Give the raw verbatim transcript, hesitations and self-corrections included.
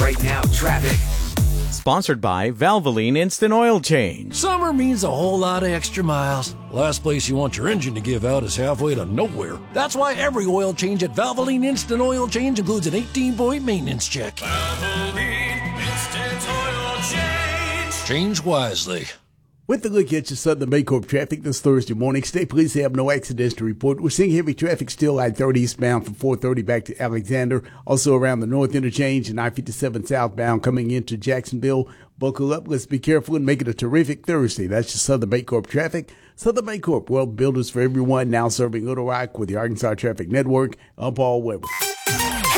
right now, traffic. Sponsored by Valvoline Instant Oil Change. Summer means a whole lot of extra miles. Last place you want your engine to give out is halfway to nowhere. That's why every oil change at Valvoline Instant Oil Change includes an eighteen-point maintenance check. Valvoline Instant Oil Change. Change wisely. With a look at your Southern Baycorp traffic this Thursday morning, state police have no accidents to report. We're seeing heavy traffic still I thirty eastbound from four thirty back to Alexander. Also around the North Interchange and I fifty-seven southbound coming into Jacksonville. Buckle up, let's be careful and make it a terrific Thursday. That's your Southern Baycorp traffic. Southern Baycorp, well, builders for everyone, now serving Little Rock with the Arkansas Traffic Network. I'm Paul Weber.